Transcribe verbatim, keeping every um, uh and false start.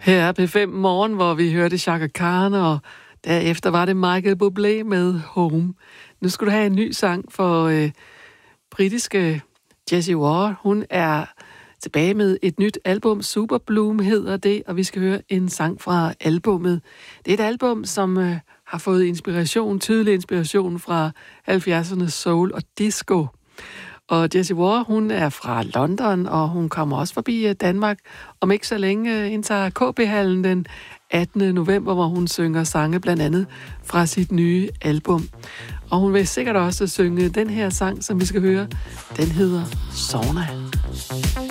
Her er P fem Morgen, hvor vi hørte Chaka Khan, og derefter var det Michael Bublé med Home. Nu skulle du have en ny sang for øh, britiske Jessie Ware. Hun er tilbage med et nyt album, Super Bloom hedder det, og vi skal høre en sang fra albummet. Det er et album, som øh, har fået inspiration, tydelig inspiration fra halvfjerdsernes soul og disco. Og Jessie Ware, hun er fra London, og hun kommer også forbi Danmark. Om ikke så længe indtager K B-hallen den attende november, hvor hun synger sange blandt andet fra sit nye album. Og hun vil sikkert også synge den her sang, som vi skal høre. Den hedder Sauna.